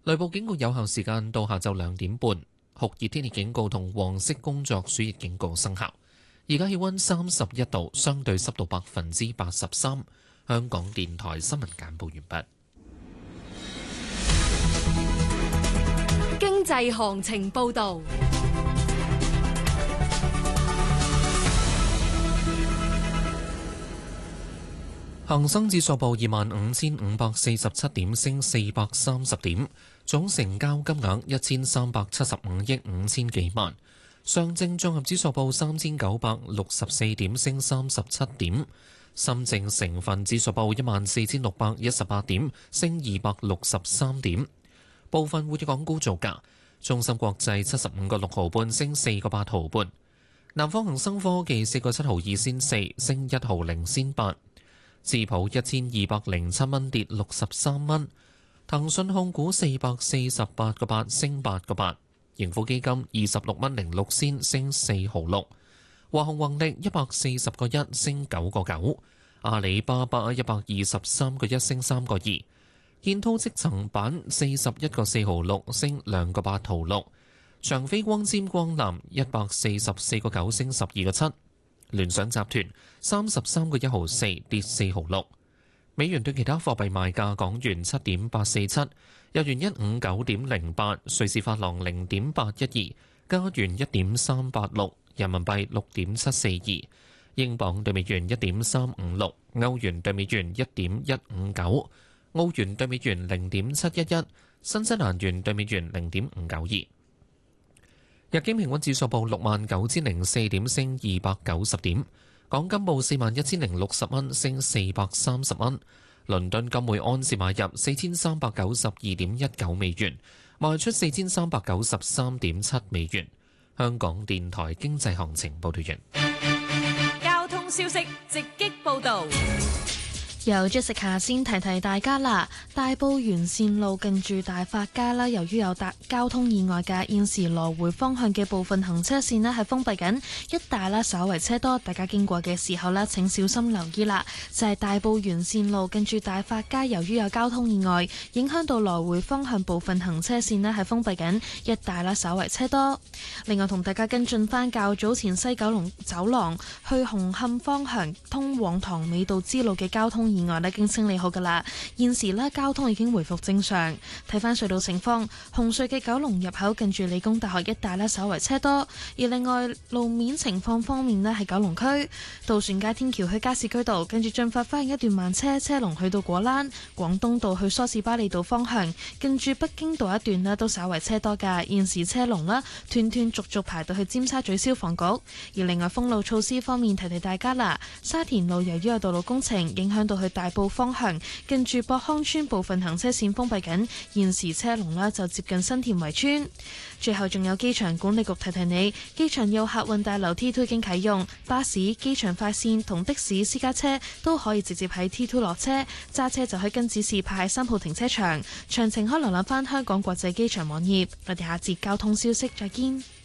雷暴警告有效時間到下晝2點半，酷熱天氣警告同黃色工作暑熱警告生效。而家氣溫31度，相對濕度83%。香港電台新聞簡報完畢。 經濟行情報道。 恒生指數報25,547點，升430點，總成交金額1375億5千幾萬。上證綜合指數報3964點，升37點。深證成分指數報14,618點，升263點。部分活躍港股造價：中芯國際75個6毫半，升4個8毫半；南方恒生科技4個7毫2仙4，升1毫0仙8；智普1207蚊，跌63蚊；騰訊控股448個8，升8個8；盈富基金26蚊06仙，升4毫6；華虹宏力140個1，升9個9；阿里巴巴123個1，升3個2；建滔積層板41個4毫6，升2個8毫6；長飛光纖光纜144個9，升12個7；聯想集團33個1毫4，跌4毫6。美元對其他貨幣賣價：港元7.847，日元159.08，瑞士法郎0.812，加元1.386，人民幣6.742，英鎊對美元1.356，歐元對美元1.159，澳元對美元0.711，新西蘭元對美元0.592。日經平均指數報69,004點，升290點。港金報41,060蚊，升430蚊。倫敦金每安士買入4,392.19美元，賣出4,393.7美元。香港電台經濟行情報道完。 交通消息直擊報導。 由 Jessica 先提提大家啦，大埔沿線路近住大發街啦，由於有交通意外嘅，現時來回方向嘅部分行車線呢係封閉緊，一帶啦稍為車多，大家經過嘅時候呢請小心留意啦。就係大埔沿線路近住大發街，由於有交通意外，影響到來回方向部分行車線呢係封閉緊，一帶啦稍為車多。另外同大家跟進翻較早前西九龍走廊去紅磡方向通往塘尾道支路嘅交通意外已經清理好㗎啦，現時呢交通已經回復正常。睇返隧道情況，紅隧嘅九龍入口近住理工大學一帶呢稍為車多，而另外路面情況方面呢，係九龍區渡船街天橋去加士居道跟住進發花園一段慢車，車龍去到果欄；廣東道去梳士巴利道方向近住北京道一段呢都稍為車多㗎，現時車龍啦斷斷續續排到去尖沙咀消防局。而另外封路措施方面，提提大家啦，沙田路由於有道路工程影響到去大埔方向近住博康村部分行車線封閉緊，現時車龍啦就接近新田圍村。最後仲有機場管理局提提你，機場要客運大樓 T2 已經啟用，巴士、機場快線同的士、私家車都可以直接喺 T2 落車，揸車就可以跟指示派喺3號停車場。詳情可瀏覽翻香港國際機場網頁。我哋下節交通消息再見。